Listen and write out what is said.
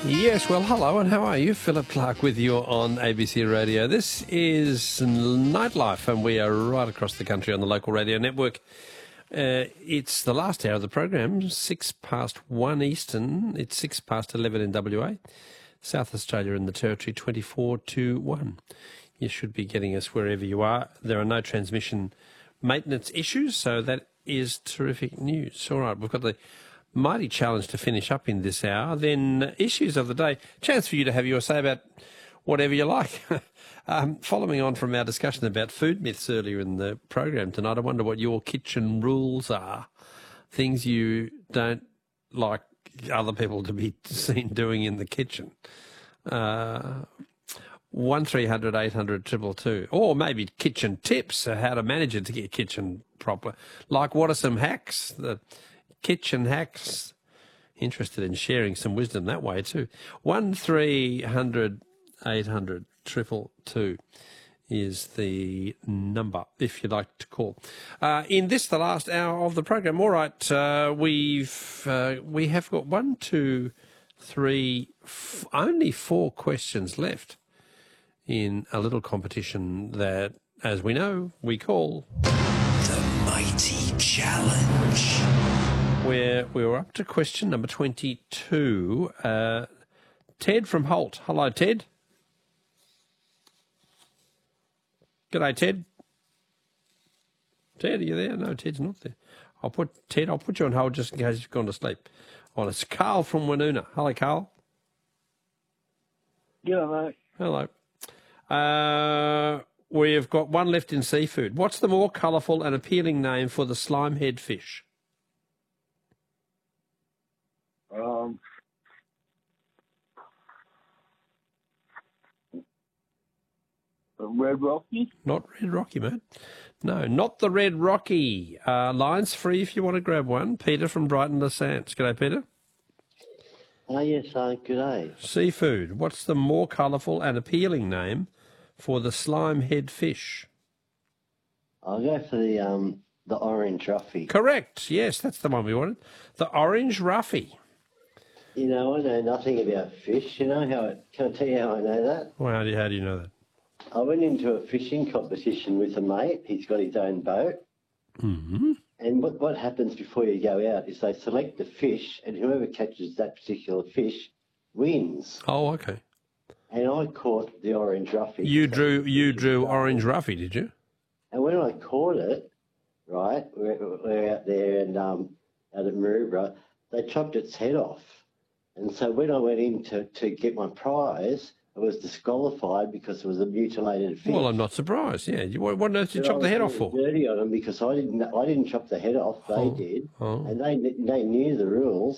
Yes, well, hello and how are you? Philip Clark with you on ABC Radio. This is Nightlife and we are right across the country on the local radio network. It's the last hour of the program, 1:06 Eastern. It's 11 in WA. South Australia and the Territory, 24 to 1. You should be getting us wherever you are. There are no transmission maintenance issues, so that is terrific news. All right, we've got the mighty challenge to finish up in this hour. Then issues of the day. Chance for you to have your say about whatever you like. Following on from our discussion about food myths earlier in the program tonight, I wonder what your kitchen rules are. Things you don't like other people to be seen doing in the kitchen. 1300 800 222, or maybe kitchen tips, how to manage it to get kitchen proper. Like, what are some hacks? The kitchen hacks. Interested in sharing some wisdom that way too. 1300 800 222 is the number if you'd like to call. In this, the last hour of the program. All right, we have got only 4 questions left in a little competition that, as we know, we call The Mighty Challenge. Where we were up to question number 22. Ted from Holt. Hello, Ted. G'day, Ted. Ted, are you there? No, Ted's not there. I'll put you on hold just in case you've gone to sleep. Oh, it's Carl from Woonona. Hello, Carl. Yeah, mate. Hello. We've got one left in seafood. What's the more colourful and appealing name for the slimehead fish? Red Rocky? Not Red Rocky, mate. No, not the Red Rocky. Line's free if you want to grab one. Peter from Brighton Le Sands. G'day, Peter. Yes, good day. Seafood. What's the more colourful and appealing name for the slimehead fish? I'll go for the orange roughy. Correct. Yes, that's the one we wanted. The orange roughy. You know, I know nothing about fish. You know can I tell you how I know that? Well, how do you know that? I went into a fishing competition with a mate. He's got his own boat. Mm-hmm. And what happens before you go out is they select the fish, and whoever catches that particular fish wins. Oh, okay. And I caught the orange roughy. You drew orange roughy, did you? And when I caught it, right, we're out there and out at Maroubra, they chopped its head off. And so when I went in to get my prize, I was disqualified because it was a mutilated fish. Well, I'm not surprised. Yeah, what on earth did you chop the head off for? Dirty on them because I didn't chop the head off. They did, and they knew the rules.